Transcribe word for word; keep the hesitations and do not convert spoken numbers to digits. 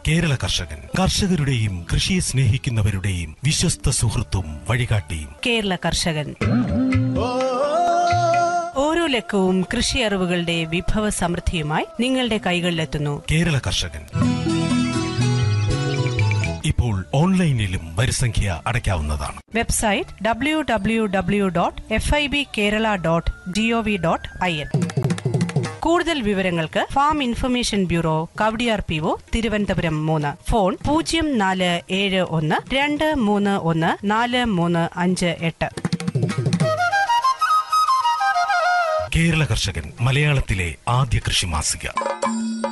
കേരള കർഷകൻ, കർഷകരുടെയും കൃഷിയെ സ്നേഹിക്കുന്നവരുടെയും വിശ്വസ്ത സുഹൃത്തും വഴികാട്ടിയും. കേരള കർഷകൻ ഓരോ ലക്കവും കൃഷി അറിവുകളുടെ വിഭവ സമൃദ്ധിയുമായി നിങ്ങളുടെ കൈകളിലെത്തുന്നു. കേരള കർഷകൻ ഇപ്പോൾ ഓൺലൈനിലും വരിസംഖ്യ അടയ്ക്കാവുന്നതാണ്. Website W W W dot F I B Kerala dot G O V dot I N. കൂടുതൽ വിവരങ്ങൾക്ക് farm information bureau, Kowdiar P O, Thiruvananthapuram മൂന്ന്. ഫോൺ പൂജ്യം നാല് ഏഴ് ഒന്ന് രണ്ട് മൂന്ന് ഒന്ന് നാല് മൂന്ന് അഞ്ച് എട്ട്. കേരള കർഷകൻ, മലയാളത്തിലെ ആദ്യ കൃഷി മാസിക.